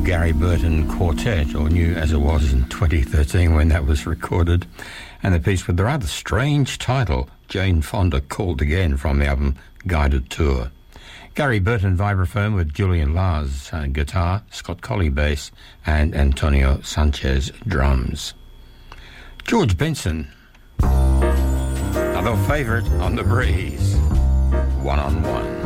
Gary Burton Quartet, or new as it was in 2013 when that was recorded, and the piece with the rather strange title, Jane Fonda Called Again, from the album Guided Tour. Gary Burton vibraphone with Julian Lars guitar, Scott Colley bass, and Antonio Sanchez drums. George Benson, another favourite on the breeze, One on One.